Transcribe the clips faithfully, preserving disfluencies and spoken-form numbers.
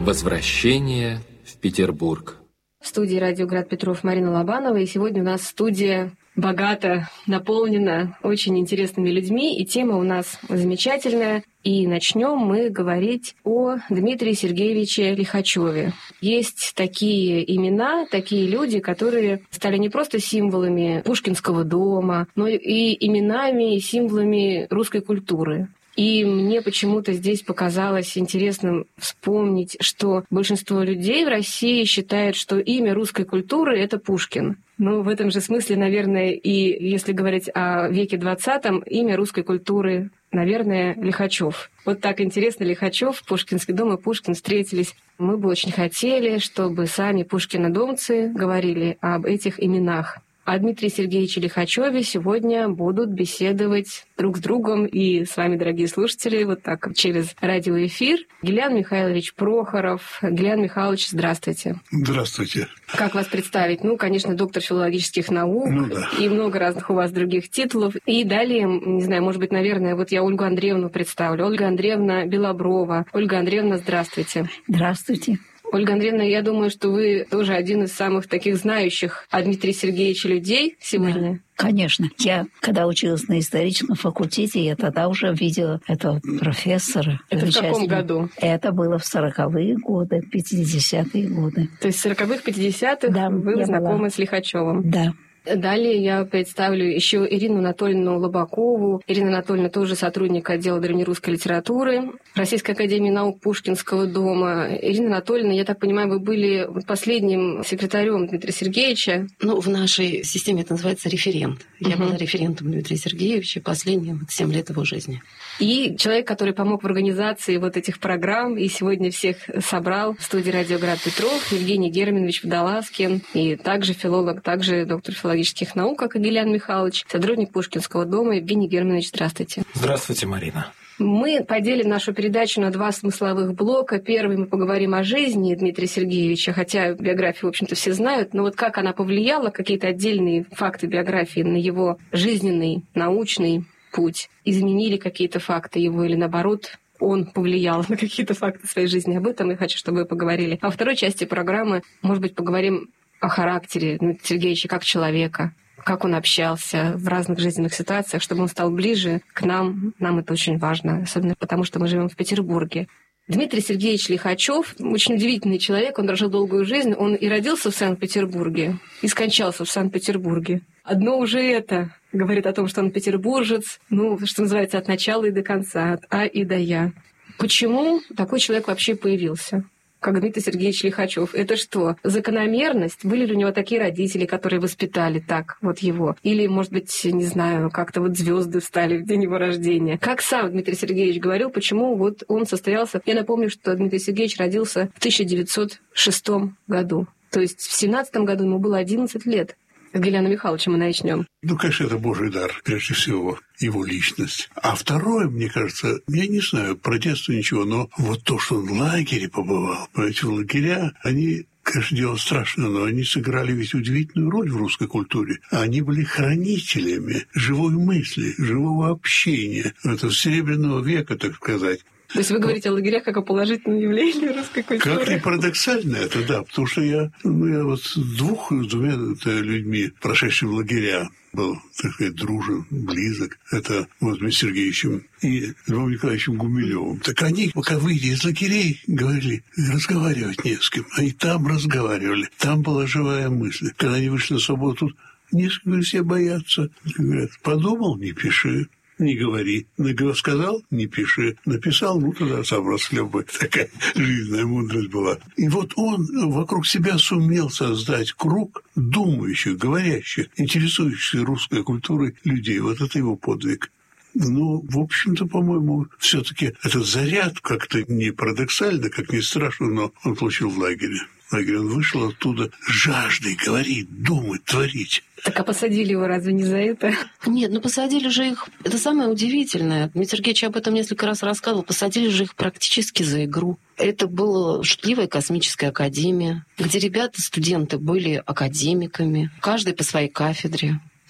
Возвращение в Петербург. В студии «Радио Град Петров» Марина Лобанова, и сегодня у нас студия богата, наполнена очень интересными людьми, и тема у нас замечательная. И начнем мы говорить о Дмитрии Сергеевиче Лихачеве. Есть такие имена, такие люди, которые стали не просто символами Пушкинского дома, но и именами и символами русской культуры. И мне почему-то здесь показалось интересным вспомнить, что большинство людей в России считают, что имя русской культуры — это Пушкин. Ну, в этом же смысле, наверное, и если говорить о веке двадцатом, имя русской культуры, наверное, Лихачев. Вот так интересно, Лихачев, Пушкинский дом и Пушкин встретились. Мы бы очень хотели, чтобы сами пушкинодомцы говорили об этих именах. О Дмитрии Сергеевиче Лихачеве сегодня будут беседовать друг с другом и с вами, дорогие слушатели, вот так через радиоэфир. Гилян Михайлович Прохоров. Гилян Михайлович, здравствуйте. Здравствуйте. Как вас представить? Ну, конечно, доктор филологических наук. Ну, да. И много разных у вас других титулов. И далее, не знаю, может быть, наверное, вот я Ольгу Андреевну представлю. Ольга Андреевна Белоброва. Ольга Андреевна, здравствуйте. Здравствуйте. Ольга Андреевна, я думаю, что вы тоже один из самых таких знающих о Дмитрии Сергеевиче людей сегодня. Да, конечно. Я, когда училась на историческом факультете, я тогда уже видела этого профессора. Это в каком году? Это было в сороковые годы, пятидесятые годы. То есть в сороковых, пятидесятых да, вы знакомы была. с Лихачевым? Да. Далее я представлю еще Ирину Анатольевну Лобакову. Ирина Анатольевна тоже сотрудник отдела древнерусской литературы Российской академии наук Пушкинского дома. Ирина Анатольевна, я так понимаю, вы были последним секретарем Дмитрия Сергеевича. Ну, в нашей системе это называется референт. Я угу. была референтом Дмитрия Сергеевича последние семь лет его жизни. И человек, который помог в организации вот этих программ и сегодня всех собрал в студии «Радио Град Петров», Евгений Германович Водолазкин, и также филолог, также доктор филологических наук, как и Гилян Михайлович, сотрудник Пушкинского дома. Евгений Германович, здравствуйте. Здравствуйте, Марина. Мы поделим нашу передачу на два смысловых блока. Первый мы поговорим о жизни Дмитрия Сергеевича, хотя биографию, в общем-то, все знают, но вот как она повлияла, какие-то отдельные факты биографии на его жизненный, научный путь, изменили какие-то факты его или, наоборот, он повлиял на какие-то факты своей жизни. Об этом я хочу, чтобы вы поговорили. А во второй части программы, может быть, поговорим о характере Дмитрия Сергеевича как человека, как он общался в разных жизненных ситуациях, чтобы он стал ближе к нам. Нам это очень важно, особенно потому, что мы живем в Петербурге. Дмитрий Сергеевич Лихачев очень удивительный человек, он прожил долгую жизнь, он и родился в Санкт-Петербурге, и скончался в Санкт-Петербурге. Одно уже это говорит о том, что он петербуржец, ну, что называется, от начала и до конца, от А и до Я. Почему такой человек вообще появился, как Дмитрий Сергеевич Лихачев? Это что, закономерность? Были ли у него такие родители, которые воспитали так вот его? Или, может быть, не знаю, как-то вот звезды встали в день его рождения? Как сам Дмитрий Сергеевич говорил, почему вот он состоялся? Я напомню, что Дмитрий Сергеевич родился в тысяча девятьсот шестом году. То есть в семнадцатом году ему было одиннадцать лет. С Гиляна Михайловича мы начнем. Ну, конечно, это Божий дар, прежде всего, его личность. А второе, мне кажется, я не знаю, про детство ничего, но вот то, что он в лагере побывал, эти лагеря, они, конечно, дело страшное, но они сыграли ведь удивительную роль в русской культуре. Они были хранителями живой мысли, живого общения, этого серебряного века, так сказать. То есть вы говорите о лагерях как о положительном явлении русской культуры? Как ни парадоксально это, да, потому что я, ну, я вот с двух, с двумя людьми, прошедшими лагеря, был, так сказать, дружен, близок. Это вот Дмитрием Сергеевичем и Львом Николаевичем Гумилевым. Так они, пока выйдя из лагерей, говорили, разговаривать не с кем. Они там разговаривали, там была живая мысль. Когда они вышли на свободу, тут несколько все боятся. Говорят, подумал, не пиши. Не говори. Сказал, не пиши. Написал, ну, тогда сам расхлебай. Такая жизненная мудрость была. И вот он вокруг себя сумел создать круг думающих, говорящих, интересующихся русской культурой людей. Вот это его подвиг. Ну, в общем-то, по-моему, все-таки этот заряд как-то не парадоксально, как ни страшно, но он получил в лагере. В лагере он вышел оттуда жаждой говорить, думать, творить. Так а посадили его разве не за это? Нет, ну посадили же их... Это самое удивительное. Дмитрий Сергеевич об этом несколько раз рассказывал. Посадили же их практически за игру. Это была шутливая космическая академия, где ребята, студенты были академиками, каждый по своей кафедре.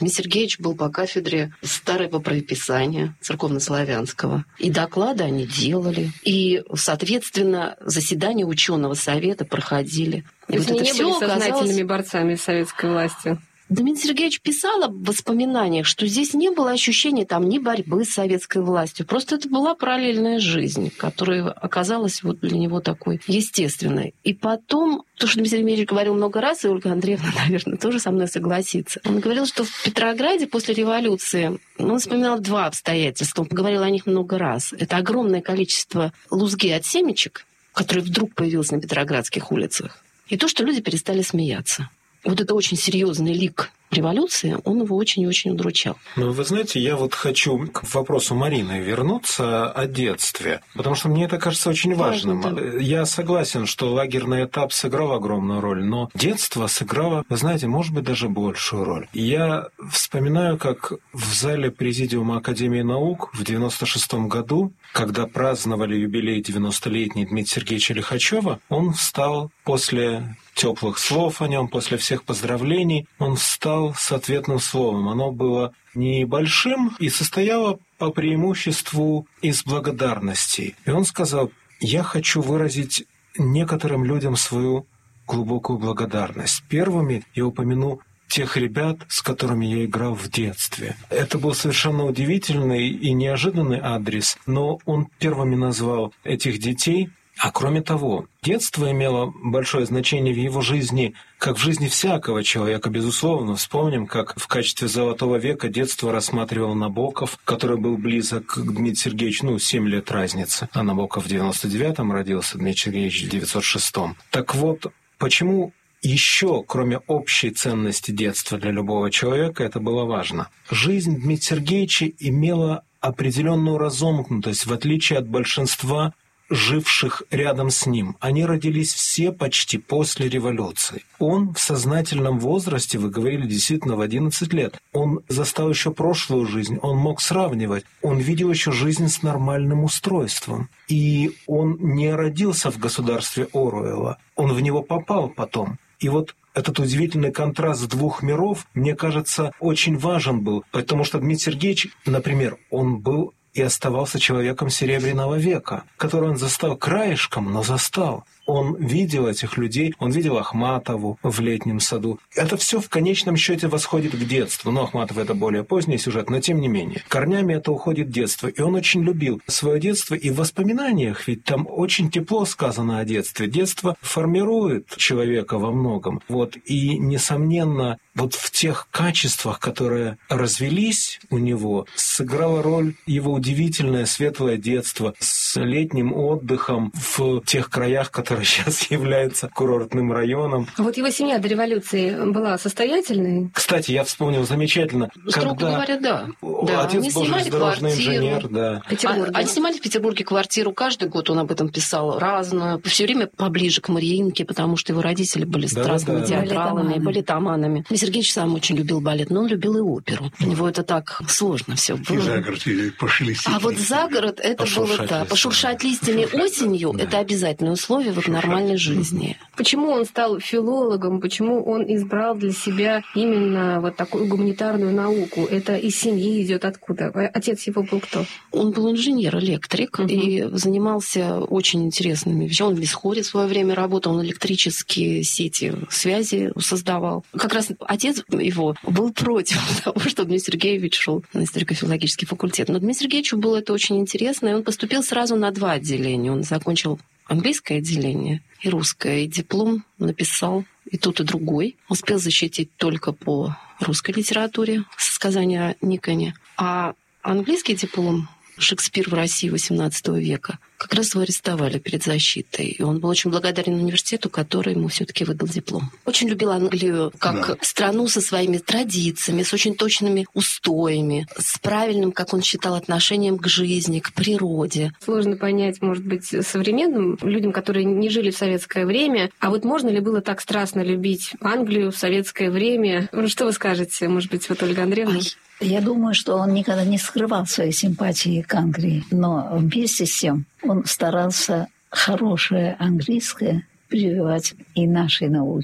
Дмитрий Сергеевич был по кафедре старого правописания церковнославянского. И доклады они делали. И, соответственно, заседания ученого совета проходили. То есть вот они это не были оказалось... сознательными борцами советской власти? Дмитрий Сергеевич писал в воспоминаниях, что здесь не было ощущения там ни борьбы с советской властью. Просто это была параллельная жизнь, которая оказалась вот для него такой естественной. И потом, то, что Дмитрий Сергеевич говорил много раз, и Ольга Андреевна, наверное, тоже со мной согласится. Он говорил, что в Петрограде после революции, он вспоминал два обстоятельства, он говорил о них много раз. Это огромное количество лузги от семечек, которые вдруг появились на петроградских улицах, и то, что люди перестали смеяться. Вот это очень серьезный лик революции, он его очень-очень удручал. Ну, вы знаете, я вот хочу к вопросу Марины вернуться о детстве, потому что мне это кажется очень важным. Важно, да. Я согласен, что лагерный этап сыграл огромную роль, но детство сыграло, вы знаете, может быть, даже большую роль. Я вспоминаю, как в зале Президиума Академии наук в девяносто шестом году, когда праздновали юбилей девяностолетний Дмитрия Сергеевича Лихачева, он встал после теплых слов о нем, после всех поздравлений, он встал с ответным словом. Оно было небольшим и состояло по преимуществу из благодарности. И он сказал: «Я хочу выразить некоторым людям свою глубокую благодарность. Первыми я упомяну тех ребят, с которыми я играл в детстве». Это был совершенно удивительный и неожиданный адрес, но он первыми назвал этих детей. А кроме того, детство имело большое значение в его жизни, как в жизни всякого человека, безусловно. Вспомним, как в качестве золотого века детство рассматривал Набоков, который был близок к Дмитрию Сергеевичу, ну, семь лет разницы. А Набоков в девяносто девятом родился, Дмитрий Сергеевич в девятьсот шестом. Так вот, почему еще, кроме общей ценности детства для любого человека, это было важно? Жизнь Дмитрия Сергеевича имела определенную разомкнутость, в отличие от большинства живших рядом с ним. Они родились все почти после революции. Он в сознательном возрасте, вы говорили, действительно в одиннадцать лет, он застал еще прошлую жизнь, он мог сравнивать, он видел еще жизнь с нормальным устройством. И он не родился в государстве Оруэлла, он в него попал потом. И вот этот удивительный контраст двух миров, мне кажется, очень важен был, потому что Дмитрий Сергеевич, например, он был и оставался человеком Серебряного века, который он застал краешком, но застал. Он видел этих людей, он видел Ахматову в летнем саду. Это все в конечном счете восходит к детству. Но Ахматов — это более поздний сюжет, но тем не менее. Корнями это уходит в детство. И он очень любил свое детство. И в воспоминаниях ведь там очень тепло сказано о детстве. Детство формирует человека во многом. Вот. И, несомненно, вот в тех качествах, которые развелись у него, сыграла роль его удивительное светлое детство с летним отдыхом в тех краях, которые сейчас являются курортным районом. А вот его семья до революции была состоятельной? Кстати, я вспомнил замечательно, строго когда говоря, да. да. Отец они был железнодорожный инженер. Да. А, они снимали в Петербурге квартиру каждый год, он об этом писал, разную, все время поближе к Мариинке, потому что его родители были да, страстными да, театралами, балетоманами. Сергеевич сам очень любил балет, но он любил и оперу. У него это так сложно все было. И за город пошелестить. А вот за город это было, да, пошуршать листьями осенью, это обязательное условие в нормальной жизни. Почему он стал филологом? Почему он избрал для себя именно вот такую гуманитарную науку? Это из семьи идет откуда? Отец его был кто? Он был инженер, электрик, угу. и занимался очень интересными вещами. Он в Лисхоре в свое время работал, он электрические сети связи создавал. Как раз отец его был против того, что Дмитрий Сергеевич шел на историко-филологический факультет. Но Дмитрию Сергеевичу было это очень интересно, и он поступил сразу на два отделения. Он закончил английское отделение и русское, и диплом написал и тот, и другой. Успел защитить только по русской литературе, сказания о Никоне. А английский диплом «Шекспир в России восемнадцатого века» как раз его арестовали перед защитой. И он был очень благодарен университету, который ему все-таки выдал диплом. Очень любил Англию как да. страну со своими традициями, с очень точными устоями, с правильным, как он считал, отношением к жизни, к природе. Сложно понять, может быть, современным людям, которые не жили в советское время. А вот можно ли было так страстно любить Англию в советское время? Что вы скажете, может быть, вот Ольга Андреевна? Я думаю, что он никогда не скрывал своей симпатии к Англии, но вместе с тем он старался хорошее английское прививать и нашей науке.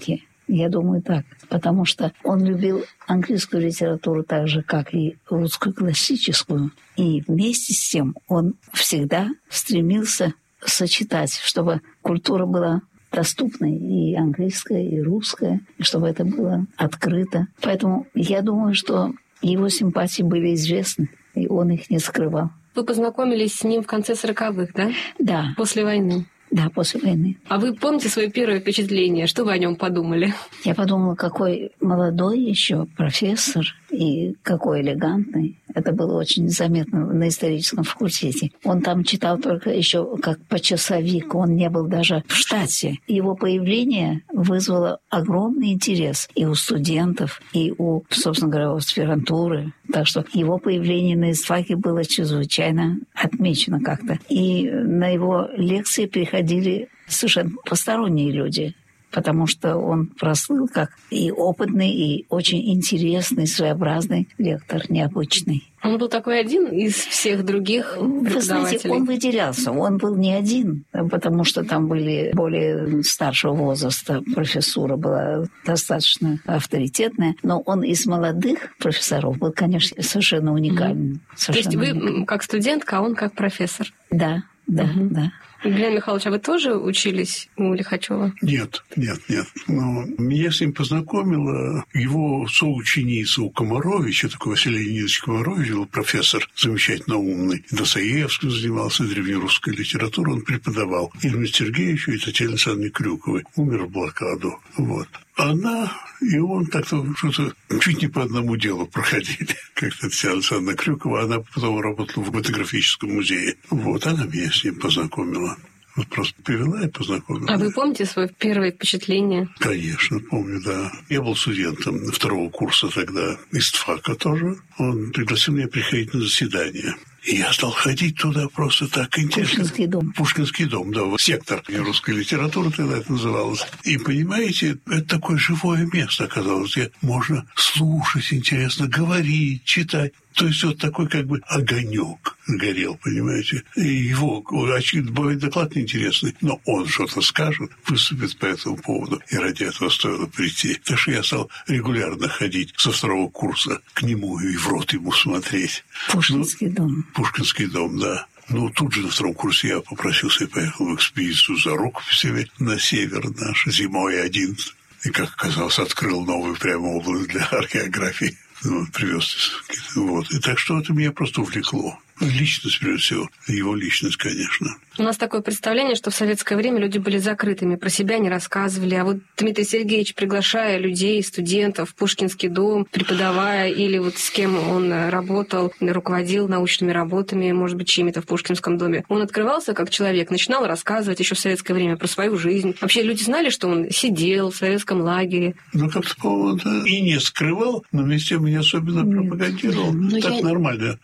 Я думаю, так. Потому что он любил английскую литературу так же, как и русскую классическую. И вместе с тем он всегда стремился сочетать, чтобы культура была доступной, и английская, и русская, и чтобы это было открыто. Поэтому я думаю, что его симпатии были известны, и он их не скрывал. Вы познакомились с ним в конце сороковых, да? Да. После войны? Да, после войны. А вы помните свое первое впечатление? Что вы о нем подумали? Я подумала, какой молодой еще профессор и какой элегантный. Это было очень заметно на историческом факультете. Он там читал только еще как почасовик. Он не был даже в штате. Его появление вызвало огромный интерес и у студентов, и у, собственно говоря, у аспирантуры. Так что его появление на истфаке было чрезвычайно отмечено как-то. И на его лекции приходили совершенно посторонние люди, потому что он прослыл как и опытный, и очень интересный, своеобразный лектор, необычный. Он был такой один из всех других преподавателей? Вы знаете, он выделялся. Он был не один, потому что там были более старшего возраста. Профессура была достаточно авторитетная. Но он из молодых профессоров был, конечно, совершенно уникальным. Mm-hmm. Совершенно То есть вы уникальным. Как студентка, а он как профессор? Да, да, mm-hmm. да. Георгий Михайлович, а вы тоже учились у Лихачева? Нет, нет, нет. Но меня с ним познакомила его соученица у Комаровича, такой Василий Леонидович Комарович, был профессор замечательно умный. Достоевским занимался, древнерусской литературой, он преподавал. Ильме Сергеевичу и Татьяне Александровне Крюковой. Умер в блокаду. Вот. Она и он как-то что-то чуть не по одному делу проходили. Как-то Татьяна Александровна Крюкова, она потом работала в этнографическом музее. Вот, она меня с ним познакомила. Вот просто привела и познакомила. А вы помните свое первое впечатление? Конечно, помню, да. Я был студентом второго курса тогда, истфака тоже. Он пригласил меня приходить на заседание. И я стал ходить туда просто так интересно. Пушкинский дом. Пушкинский дом, да, сектор русской литературы тогда это называлось. И, понимаете, это такое живое место оказалось, где можно слушать интересно, говорить, читать. То есть вот такой как бы огонек горел, понимаете. И его, очевидно, бывает доклад неинтересный, но он что-то скажет, выступит по этому поводу. И ради этого стоило прийти. Так что я стал регулярно ходить со второго курса к нему и в рот ему смотреть. Пушкинский ну, дом. Пушкинский дом, да. Ну, тут же на втором курсе я попросился и поехал в экспедицию за рукописями на север наш, зимой один. И, как оказалось, открыл новую прямо область для археографии. Вот, привез. Вот. И так что это меня просто увлекло. Личность, прежде всего. Его личность, конечно. У нас такое представление, что в советское время люди были закрытыми, про себя не рассказывали. А вот Дмитрий Сергеевич, приглашая людей, студентов в Пушкинский дом, преподавая, или вот с кем он работал, руководил научными работами, может быть, чьими-то в Пушкинском доме, он открывался как человек, начинал рассказывать еще в советское время про свою жизнь. Вообще люди знали, что он сидел в советском лагере. Ну, как-то, по-моему, да, и не скрывал, но вместе с тем не особенно пропагандировал. Но так я... нормально.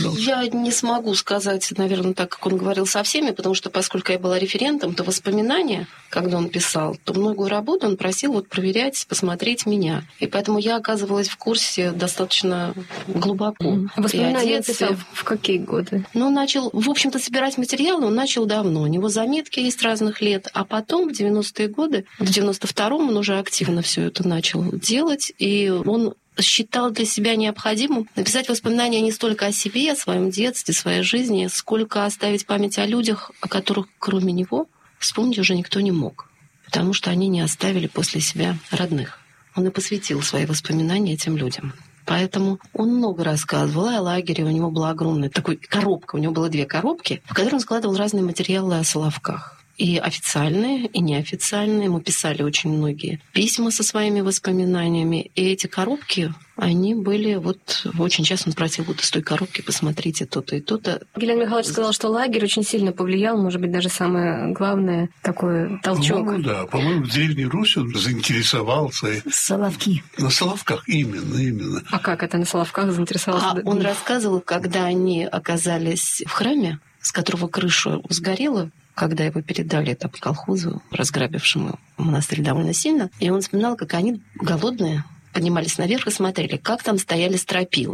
Я не смогу сказать, наверное, так, как он говорил со всеми, потому что, поскольку я была референтом, то воспоминания, когда он писал, то многую работу он просил вот проверять, посмотреть меня. И поэтому я оказывалась в курсе достаточно глубоко. Воспоминания он писал в какие годы? Ну, начал, в общем-то, собирать материалы он начал давно. У него заметки есть разных лет. А потом, в девяностые годы, в девяносто втором он уже активно все это начал делать. И он считал для себя необходимым написать воспоминания не столько о себе, о своем детстве, своей жизни, сколько оставить память о людях, о которых, кроме него, вспомнить уже никто не мог, потому что они не оставили после себя родных. Он и посвятил свои воспоминания этим людям. Поэтому он много рассказывал о лагере. У него была огромная такой коробка, у него было две коробки, в которые он складывал разные материалы о Соловках. И официальные, и неофициальные. Мы писали очень многие письма со своими воспоминаниями. И эти коробки, они были вот... Очень часто он просил вот из той коробки посмотрите то-то и то-то. Георгий Михайлович сказал, что лагерь очень сильно повлиял, может быть, даже самое главное, такой толчок. Ну да, по-моему, в Древней Руси он заинтересовался. Соловки. На Соловках, именно, именно. А как это на Соловках заинтересовался? А он рассказывал, когда они оказались в храме, с которого крыша сгорела, когда его передали это колхозу, разграбившему монастырь довольно сильно. И он вспоминал, как они голодные поднимались наверх и смотрели, как там стояли стропила.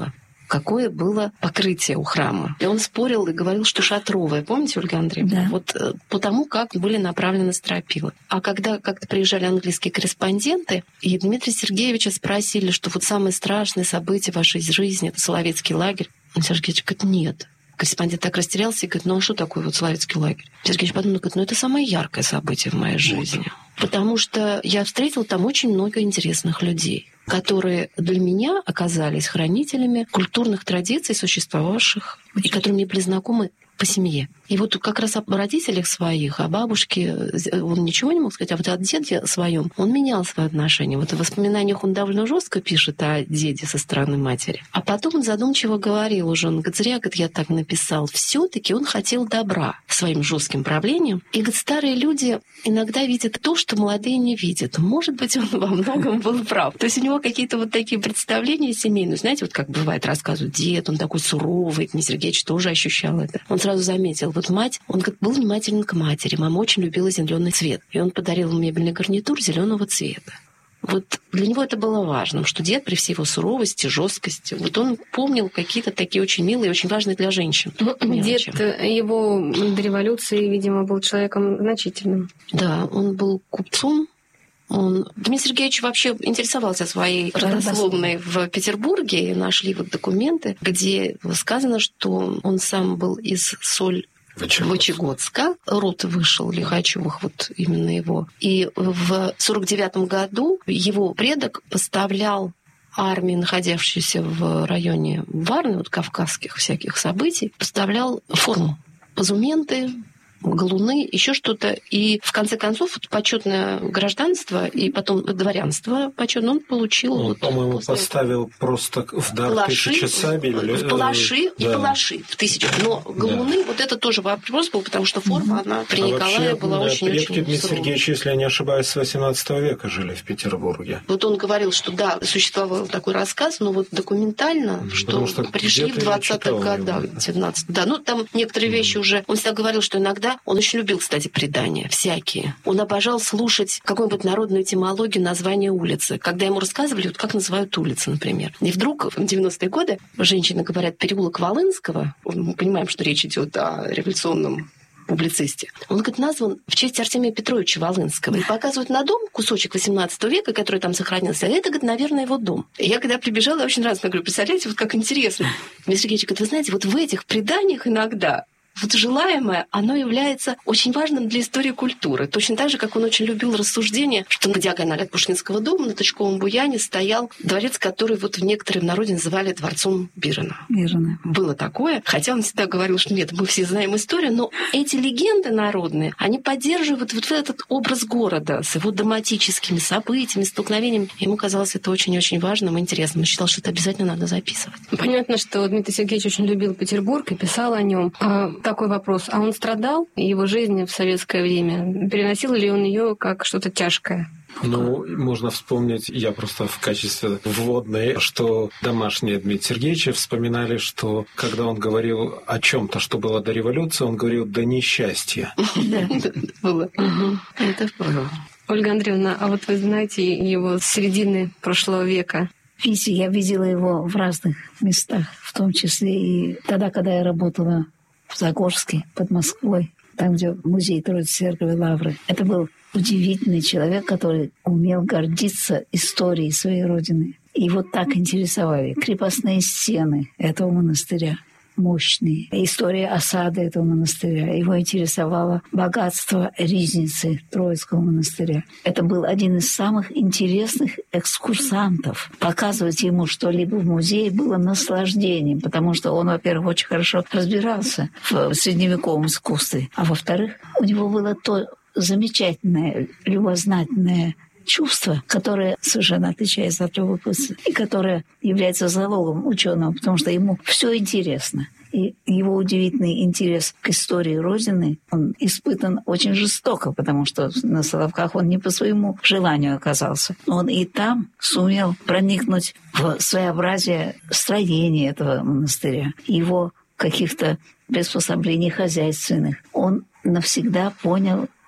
какое было покрытие у храма. И он спорил и говорил, что шатровое. Помните, Ольга Андреевна? Да. Вот э, потому, как были направлены стропила. А когда как-то приезжали английские корреспонденты, и Дмитрия Сергеевича спросили, что вот самое страшное событие в вашей жизни — это Соловецкий лагерь, Сергей Сергеевич говорит, нет. Корреспондент так растерялся и говорит, ну а что такое вот Соловецкий лагерь? Сергеевич подумал, говорит, ну это самое яркое событие в моей жизни. Потому что я встретил там очень много интересных людей, которые для меня оказались хранителями культурных традиций, существовавших, и которые мне были знакомы по семье. И вот как раз о родителях своих, о бабушке он ничего не мог сказать, а вот о деде своем он менял свои отношения. Вот в воспоминаниях он довольно жестко пишет о деде со стороны матери. А потом он задумчиво говорил уже, он говорит, зря говорит, я так написал. Все-таки он хотел добра своим жестким правлением. И говорит, старые люди иногда видят то, что молодые не видят. Может быть, он во многом был прав. То есть у него какие-то вот такие представления семейные. Знаете, вот как бывает, рассказывают, дед, он такой суровый, Дмитрий Сергеевич тоже ощущал это. Он сразу заметил, вот мать, он как был внимателен к матери, мама очень любила зеленый цвет, и он подарил ему мебельный гарнитур зеленого цвета. Вот для него это было важным, что дед при всей его суровости, жесткости, вот он помнил какие-то такие очень милые, очень важные для женщин. Дед его до революции, видимо, был человеком значительным. Да, он был купцом. Он... Дмитрий Сергеевич вообще интересовался своей родословной в Петербурге. И нашли вот документы, где сказано, что он сам был из Соль Вычегодска. Род вышел Лихачевых, вот именно его. И в сорок девятом году его предок поставлял армии, находящейся в районе Варны, вот кавказских всяких событий, поставлял форму, позументы, галуны, еще что-то. И в конце концов вот, почетное гражданство и потом дворянство почетное он получил. Он, вот, по-моему, после... поставил просто в дар палаши, тысячи сабель. В палаши да. и палаши в тысячу. Но галуны, да. вот это тоже вопрос был, потому что форма, mm-hmm. она при а Николае вообще, была очень-очень предки Дмитрия Сергеевича, если я не ошибаюсь, с восемнадцатого века жили в Петербурге. Вот он говорил, что да, существовал такой рассказ, но вот документально, что, что пришли в двадцатых годах, девятнадцатых. Да, ну там некоторые mm-hmm. вещи уже... Он всегда говорил, что иногда он очень любил, кстати, предания всякие. Он обожал слушать какую-нибудь народную этимологию названия улицы. Когда ему рассказывали, вот как называют улицы, например. И вдруг в девяностые годы женщины говорят переулок Волынского. Мы понимаем, что речь идет о революционном публицисте. Он, говорит, назван в честь Артемия Петровича Волынского. И показывают на дом кусочек восемнадцатого века, который там сохранился. А это, говорит, наверное, его дом. И я, когда прибежала, я очень радостно говорю, представляете, вот как интересно. Дмитрий Сергеевич говорит, вы знаете, вот в этих преданиях иногда вот желаемое, оно является очень важным для истории культуры. Точно так же, как он очень любил рассуждение, что на диагонали от Пушкинского дома на Точковом буяне стоял дворец, который вот в некотором народе называли дворцом Бирена. Бирена. Было такое. Хотя он всегда говорил, что нет, мы все знаем историю, но эти легенды народные, они поддерживают вот этот образ города с его драматическими событиями, столкновениями. Ему казалось это очень-очень важным и интересным. Он считал, что это обязательно надо записывать. Понятно, что Дмитрий Сергеевич очень любил Петербург и писал о нем. Такой вопрос. А он страдал? Его жизнь в советское время? Переносил ли он ее как что-то тяжкое? Ну, можно вспомнить, я просто в качестве вводной, что домашние Дмитрия Сергеевича вспоминали, что когда он говорил о чем-то, что было до революции, он говорил «до несчастья». Да, было. Это было. Ольга Андреевна, а вот вы знаете его с середины прошлого века? Видите, я видела его в разных местах, в том числе и тогда, когда я работала в Загорске, под Москвой, там, где музей Троицы Церкви Лавры. Это был удивительный человек, который умел гордиться историей своей родины. И вот так интересовали крепостные стены этого монастыря, мощные. История осады этого монастыря. Его интересовало богатство ризницы Троицкого монастыря. Это был один из самых интересных экскурсантов. Показывать ему что-либо в музее было наслаждением, потому что он, во-первых, очень хорошо разбирался в средневековом искусстве, а во-вторых, у него было то замечательное, любознательное чувство, которое совершенно отличается от любопытства и которое является залогом ученого, потому что ему все интересно. И его удивительный интерес к истории Родины, он испытан очень жестоко, потому что на Соловках он не по своему желанию оказался. Он и там сумел проникнуть в своеобразие строения этого монастыря, его каких-то приспособлений хозяйственных. Он навсегда понял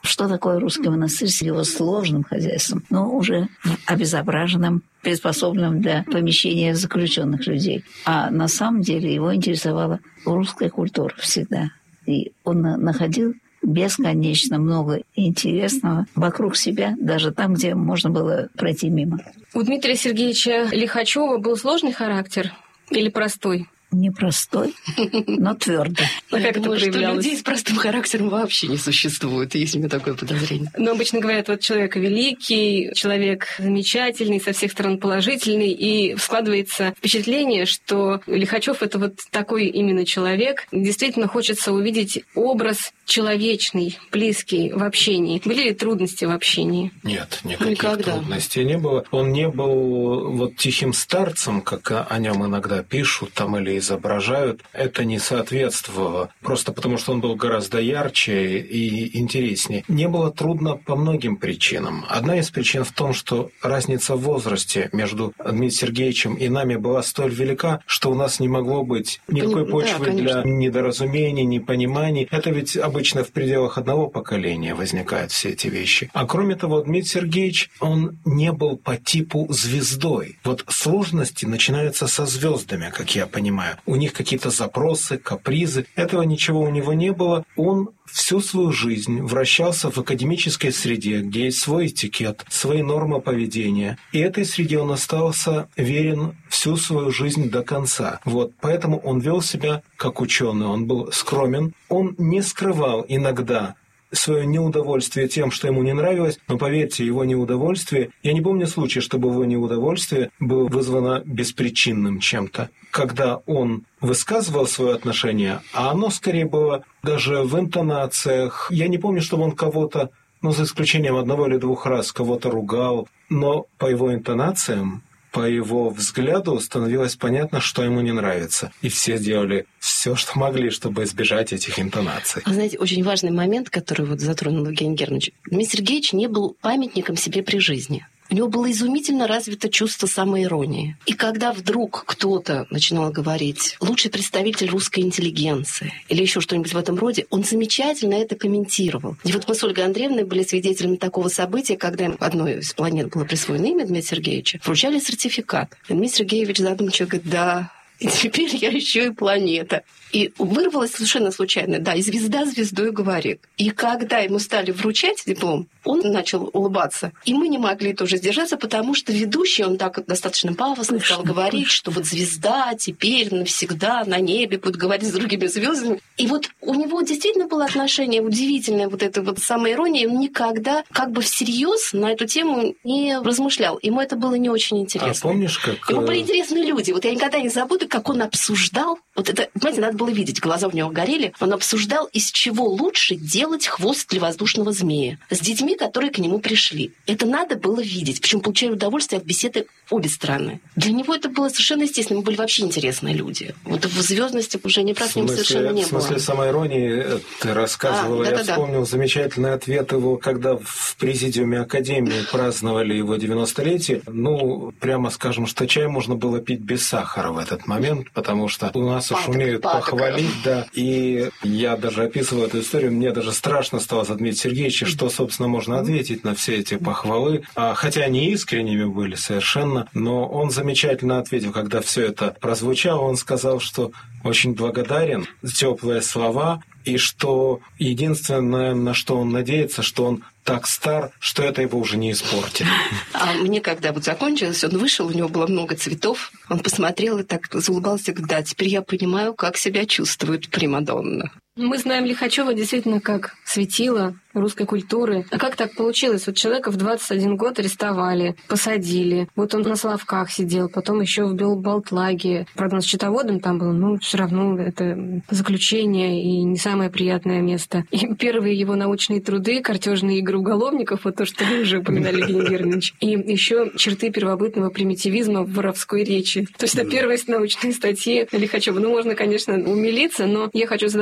что такое русский монастырь с его сложным хозяйством, но уже обезображенным, приспособленным для помещения заключенных людей. А на самом деле его интересовала русская культура всегда. И он находил бесконечно много интересного вокруг себя, даже там, где можно было пройти мимо. У Дмитрия Сергеевича Лихачева был сложный характер или простой? Непростой, но твердый. А как это проявлялось? Что людей с простым характером вообще не существует, есть у меня такое подозрение. Но обычно говорят, вот человек великий, человек замечательный, со всех сторон положительный, и складывается впечатление, что Лихачев — это вот такой именно человек. Действительно хочется увидеть образ человечный, близкий в общении. Были ли трудности в общении? Нет, никаких Никогда. трудностей не было. Он не был вот тихим старцем, как о нем иногда пишут там или изображают. Это не соответствовало, просто потому что он был гораздо ярче и интереснее. Не было трудно по многим причинам. Одна из причин в том, что разница в возрасте между Дмитрием Сергеевичем и нами была столь велика, что у нас не могло быть никакой Поним... почвы да, для недоразумений, непониманий. Это ведь обычно в пределах одного поколения возникают все эти вещи. А кроме того, Дмитрий Сергеевич, он не был по типу звездой. Вот сложности начинаются со звездами, как я понимаю. У них какие-то запросы, капризы. Этого ничего у него не было. Он всю свою жизнь вращался в академической среде, где есть свой этикет, свои нормы поведения. И этой среде он остался верен всю свою жизнь до конца. Вот. Поэтому он вел себя как ученый, он был скромен. Он не скрывал иногда свое неудовольствие тем, что ему не нравилось, но поверьте, его неудовольствие, я не помню случая, чтобы его неудовольствие было вызвано беспричинным чем-то. Когда он высказывал свое отношение, а оно скорее было даже в интонациях. Я не помню, чтобы он кого-то, ну, за исключением одного или двух раз, кого-то ругал, но по его интонациям, по его взгляду становилось понятно, что ему не нравится. И все делали все, что могли, чтобы избежать этих интонаций. А знаете, очень важный момент, который вот затронул Евгений Германович. Дмитрий Сергеевич не был памятником себе при жизни. У него было изумительно развито чувство самоиронии. И когда вдруг кто-то начинал говорить «лучший представитель русской интеллигенции» или еще что-нибудь в этом роде, он замечательно это комментировал. И вот мы с Ольгой Андреевной были свидетелями такого события, когда одной из планет было присвоено имя Дмитрия Сергеевича, вручали сертификат. И Дмитрий Сергеевич задумчиво говорит: «Да, и теперь я еще и планета». И вырвалось совершенно случайно, да, и звезда звездой говорит. И когда ему стали вручать диплом, он начал улыбаться. И мы не могли тоже сдержаться, потому что ведущий, он так достаточно пафосно стал говорить, что вот звезда теперь навсегда на небе будет говорить с другими звездами. И вот у него действительно было отношение удивительное, вот это вот самоирония. Он никогда как бы всерьез на эту тему не размышлял. Ему это было не очень интересно. А помнишь, как... Ему были интересны люди. Вот я никогда не забуду, как он обсуждал. Вот это, понимаете, надо было видеть, глаза у него горели. Он обсуждал, из чего лучше делать хвост для воздушного змея с детьми, которые к нему пришли. Это надо было видеть. Причем получали удовольствие от беседы обе стороны. Для него это было совершенно естественно. Мы были вообще интересные люди. Вот в звездности уже не про ним совершенно не было. В смысле самоиронии ты рассказывала. А, да, я да, вспомнил да. замечательный ответ его, когда в президиуме Академии праздновали его девяностолетие. Ну, прямо скажем, что чай можно было пить без сахара в этот момент, потому что у нас уж умеют похвалить, да. И я даже описываю эту историю, мне даже страшно стало за Дмитрия Сергеевича, что, собственно, можно ответить на все эти похвалы. А, хотя они искренними были совершенно, но он замечательно ответил, когда все это прозвучало, он сказал, что очень благодарен за теплые слова, и что единственное, на что он надеется, что он так стар, что это его уже не испортит. А мне, когда вот закончилось, он вышел, у него было много цветов, он посмотрел и так заулыбался, говорит: да, теперь я понимаю, как себя чувствует примадонна. Мы знаем Лихачева действительно как светило русской культуры. А как так получилось? Вот человека в двадцать один год арестовали, посадили. Вот он на Соловках сидел, потом еще в Белбалтлаге. Правда, он с счетоводом там был, но все равно это заключение и не самое приятное место. И первые его научные труды, картежные игры уголовников, вот то, что вы уже упоминали, Евгений Германович, и еще черты первобытного примитивизма в воровской речи. То есть это первые научные статьи Лихачева. Ну, можно, конечно, умилиться, но я хочу задать вопрос.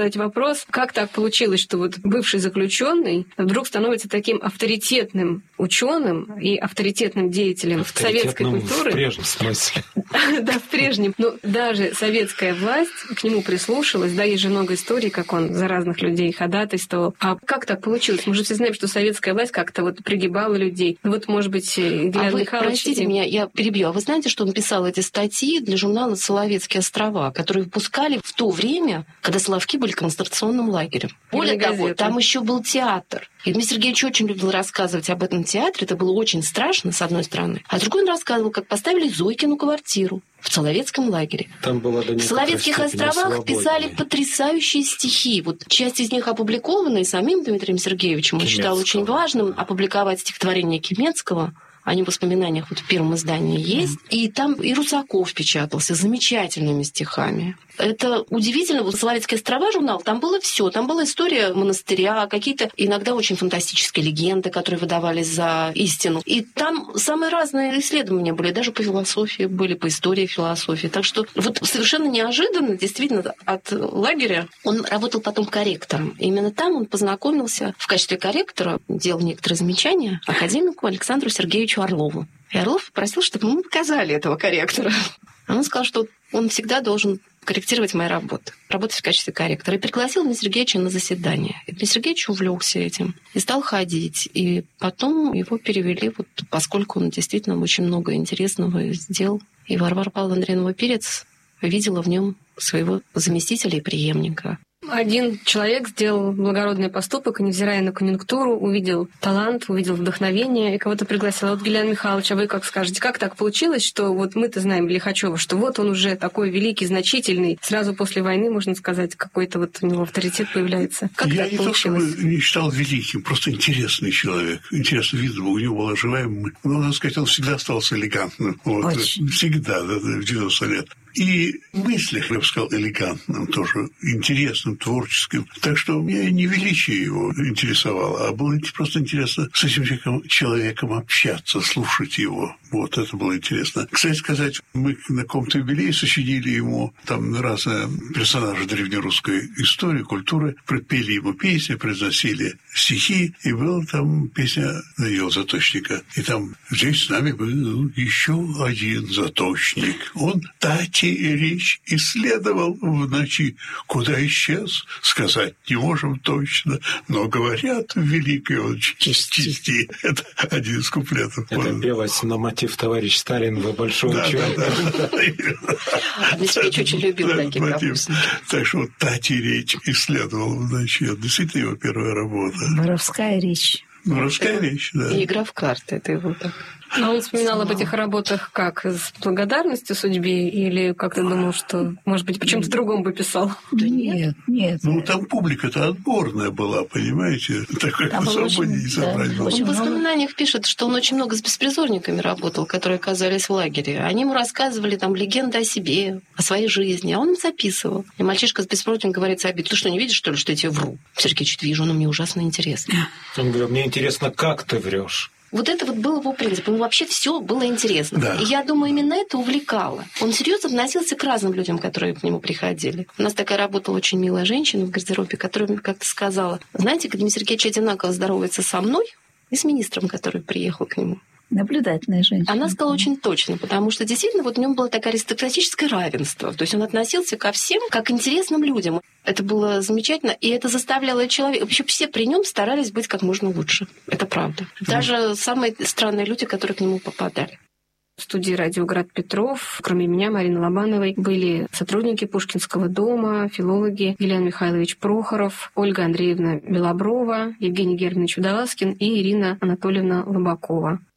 вопрос, как так получилось, что вот бывший заключенный вдруг становится таким авторитетным ученым и авторитетным деятелем советской культуры. В прежнем смысле. Да, в прежнем. Но даже советская власть к нему прислушалась. Да, есть же много историй, как он за разных людей ходатайствовал. А как так получилось? Мы же все знаем, что советская власть как-то вот пригибала людей. Вот, может быть, Илья а вы, Михайлович... Простите меня, я перебью. А вы знаете, что он писал эти статьи для журнала «Соловецкие острова», которые выпускали в то время, когда Соловки были концентрационным лагерем. Более того, там еще был театр. И Дмитрий Сергеевич очень любил рассказывать об этом театре. Это было очень страшно, с одной стороны. А с другой он рассказывал, как поставили Зойкину квартиру в Соловецком лагере. Там было до в Соловецких островах писали потрясающие стихи. Вот часть из них опубликована самим Дмитрием Сергеевичем. Он считал очень важным опубликовать стихотворение Кименского. Они в воспоминаниях вот в первом издании есть. И там и Русаков печатался замечательными стихами. Это удивительно. Вот «Соловецкие острова» журнал, там было все. Там была история монастыря, какие-то иногда очень фантастические легенды, которые выдавались за истину. И там самые разные исследования были, даже по философии были, по истории философии. Так что вот совершенно неожиданно, действительно, от лагеря он работал потом корректором. И именно там он познакомился в качестве корректора, делал некоторые замечания академику Александру Сергеевичу Орлову. И Орлов попросил, чтобы мы показали этого корректора. А он сказал, что он всегда должен корректировать мои работы, работать в качестве корректора. И пригласил Дмитрия Сергеевича на заседание. И Дмитрий Сергеевич увлекся этим и стал ходить. И потом его перевели, вот, поскольку он действительно очень много интересного сделал. И Варвара Павловна Андрианова-Перец видела в нем своего заместителя и преемника. Один человек сделал благородный поступок, и, невзирая на конъюнктуру, увидел талант, увидел вдохновение и кого-то пригласил. Вот, Гелян Михайлович, а вы как скажете, как так получилось, что вот мы-то знаем Лихачёва, что вот он уже такой великий, значительный, сразу после войны, можно сказать, какой-то вот у него авторитет появляется. Как Я так не получилось? то, чтобы не считал великим, просто интересный человек. Интересно видно, у него была живая мысль. Но, надо сказать, он всегда остался элегантным. Вот. Всегда, да, в девяносто лет. И в мыслях, я бы сказал, элегантным, тоже интересным, творческим. Так что меня не величие его интересовало, а было просто интересно с этим человеком, человеком общаться, слушать его. Вот это было интересно. Кстати сказать, мы на каком-то юбилее сочинили ему там разные персонажи древнерусской истории, культуры, пропели ему песни, произносили стихи, и была там песня Даниила Заточника. И там здесь с нами был еще один заточник. Он Тати и речь исследовал в ночи. Куда исчез, сказать не можем точно, но говорят в великой он части. Это один из куплетов. Это пелось на мотив «Товарищ Сталин, вы большой да, ученый». Да, да, да. Дмитрий очень любил такие пропуски. Так что вот Тати речь исследовал в ночи. Это действительно его первая работа. Воровская речь. Воровская речь, да. И игра в карты, это его так. А он вспоминал об этих работах как? С благодарностью судьбе? Или как-то думал, что, может быть, почему-то другом бы писал? Да нет, нет. Ну, там публика-то отборная была, понимаете? Такой особо не собрать было. Он в воспоминаниях пишет, что он очень много с беспризорниками работал, которые оказались в лагере. Они ему рассказывали там легенды о себе, о своей жизни, а он им записывал. И мальчишка с беспризорником говорит себе: ты что, не видишь, что ли, что я тебе вру? Сергей, чуть вижу, но мне ужасно интересно. Он говорит: мне интересно, как ты врешь. Вот это вот был его принцип. Ему вообще все было интересно. Да. И я думаю, именно это увлекало. Он серьезно относился к разным людям, которые к нему приходили. У нас такая работала очень милая женщина в гардеробе, которая мне как-то сказала: знаете, Дмитрий Сергеевич одинаково здоровается со мной и с министром, который приехал к нему. Наблюдательная женщина. Она сказала очень точно, потому что действительно вот в нем было такое аристократическое равенство. То есть он относился ко всем как к интересным людям. Это было замечательно, и это заставляло человека... Вообще все при нем старались быть как можно лучше. Это правда. Даже самые странные люди, которые к нему попадали. В студии «Радио Град Петров», кроме меня, Марины Лобановой, были сотрудники Пушкинского дома, филологи Ильян Михайлович Прохоров, Ольга Андреевна Белоброва, Евгений Германович Водолазкин и Ирина Анатольевна Лобакова.